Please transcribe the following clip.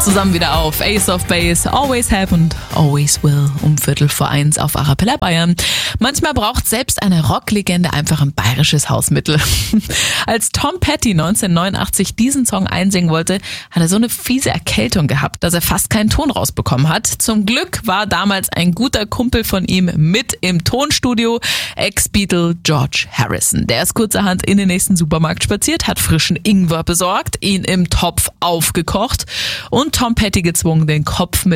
zusammen wieder auf Ace of Base, Always Have and Always Will um 1:15 auf Arabella Bayern. Manchmal braucht selbst eine Rocklegende einfach ein bayerisches Hausmittel. Als Tom Petty 1989 diesen Song einsingen wollte, hat er so eine fiese Erkältung gehabt, dass er fast keinen Ton rausbekommen hat. Zum Glück war damals ein guter Kumpel von ihm mit im Tonstudio, Ex-Beatle George Harrison. Der ist kurzerhand in den nächsten Supermarkt spaziert, hat frischen Ingwer besorgt, ihn im Topf aufgekocht und Tom Petty gezwungen, den Kopf mit